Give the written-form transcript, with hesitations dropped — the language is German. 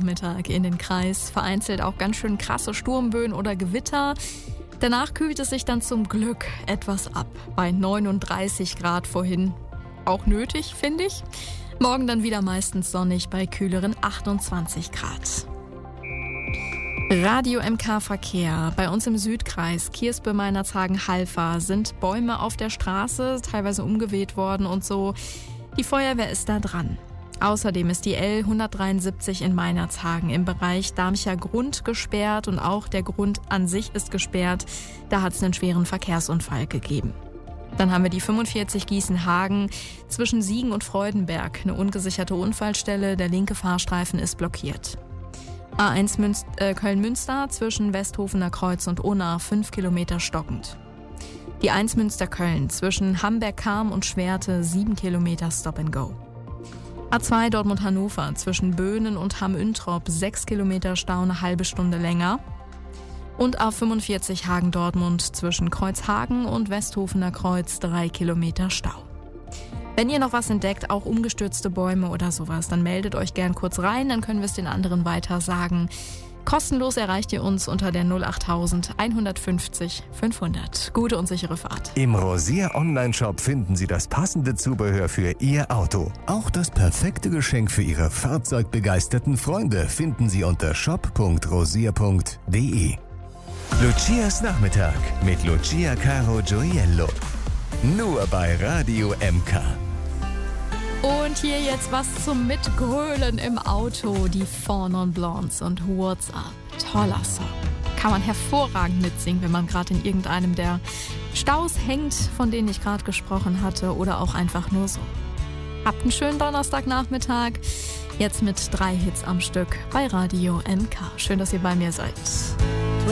Nachmittag in den Kreis. Vereinzelt auch ganz schön krasse Sturmböen oder Gewitter. Danach kühlt es sich dann zum Glück etwas ab. Bei 39 Grad vorhin. Auch nötig, finde ich. Morgen dann wieder meistens sonnig bei kühleren 28 Grad. Radio MK Verkehr. Bei uns im Südkreis, Kiersbö, Meinerzhagen, Halver, sind Bäume auf der Straße, teilweise umgeweht worden und so. Die Feuerwehr ist da dran. Außerdem ist die L 173 in Meinerzhagen im Bereich Darmcher Grund gesperrt und auch der Grund an sich ist gesperrt. Da hat es einen schweren Verkehrsunfall gegeben. Dann haben wir die 45 Gießen-Hagen zwischen Siegen und Freudenberg. Eine ungesicherte Unfallstelle, der linke Fahrstreifen ist blockiert. A1 Köln-Münster zwischen Westhofener Kreuz und Unna 5 Kilometer stockend. Die 1 Münster-Köln zwischen Hamberg-Kam und Schwerte 7 Kilometer Stop and Go. A2 Dortmund-Hannover zwischen Böhnen und Hamm-Üntrop 6 Kilometer Stau, eine halbe Stunde länger. Und A45 Hagen-Dortmund zwischen Kreuzhagen und Westhofener Kreuz 3 Kilometer Stau. Wenn ihr noch was entdeckt, auch umgestürzte Bäume oder sowas, dann meldet euch gern kurz rein, dann können wir es den anderen weiter sagen. Kostenlos erreicht ihr uns unter der 08000 150 500. Gute und sichere Fahrt. Im Rosier Online-Shop finden Sie das passende Zubehör für Ihr Auto. Auch das perfekte Geschenk für Ihre fahrzeugbegeisterten Freunde finden Sie unter shop.rosier.de. Lucias Nachmittag mit Lucia Caro Gioiello. Nur bei Radio MK. Und hier jetzt was zum Mitgrölen im Auto. Die Four Non Blondes und What's Up. Toller Song. Kann man hervorragend mitsingen, wenn man gerade in irgendeinem der Staus hängt, von denen ich gerade gesprochen hatte, oder auch einfach nur so. Habt einen schönen Donnerstagnachmittag. Jetzt mit 3 Hits am Stück bei Radio MK. Schön, dass ihr bei mir seid.